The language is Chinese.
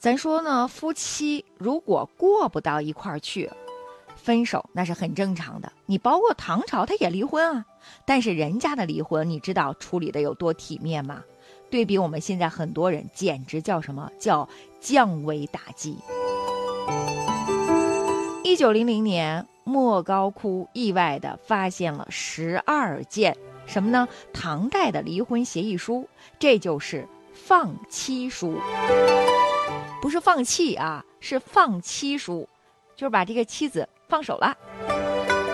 咱说呢，夫妻如果过不到一块儿去，分手那是很正常的。你包括唐朝他也离婚啊，但是人家的离婚你知道处理的有多体面吗？对比我们现在很多人简直叫什么叫降维打击。1900年，莫高窟意外地发现了12件什么呢？唐代的离婚协议书，这就是放妻书，不是放弃啊，是放妻书，就是把这个妻子放手了。